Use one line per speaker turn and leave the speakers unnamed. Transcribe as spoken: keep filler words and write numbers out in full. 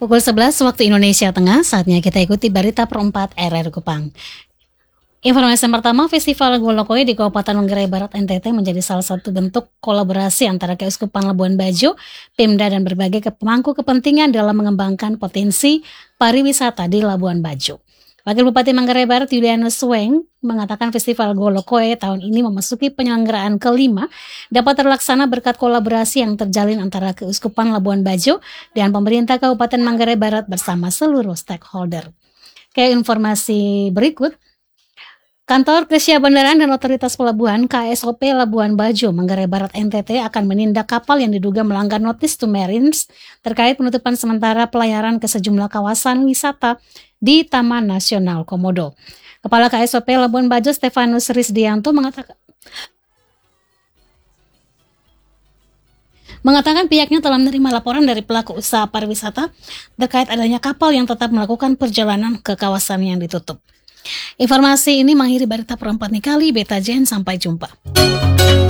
Pukul sebelas waktu Indonesia Tengah, saatnya kita ikuti berita perempat R R Kupang. Informasi yang pertama, Festival Golokoi di Kabupaten Manggarai Barat N T T menjadi salah satu bentuk kolaborasi antara Keuskupan Labuan Bajo, Pemda dan berbagai pemangku kepentingan dalam mengembangkan potensi pariwisata di Labuan Bajo. Wakil Bupati Manggarai Barat Yulianus Weng mengatakan Festival Golokoi tahun ini memasuki penyelenggaraan kelima dapat terlaksana berkat kolaborasi yang terjalin antara Keuskupan Labuan Bajo dan pemerintah Kabupaten Manggarai Barat bersama seluruh stakeholder. Kayak informasi berikut, Kantor Kesyahbandaraan dan Otoritas Pelabuhan K S O P Labuan Bajo Manggarai Barat N T T akan menindak kapal yang diduga melanggar notice to marines terkait penutupan sementara pelayaran ke sejumlah kawasan wisata di Taman Nasional Komodo. Kepala K S O P Labuan Bajo Stefanus Risdianto mengatakan mengatakan pihaknya telah menerima laporan dari pelaku usaha pariwisata terkait adanya kapal yang tetap melakukan perjalanan ke kawasan yang ditutup. Informasi ini mengakhiri berita perempat nih kali, Beta Jen, sampai jumpa.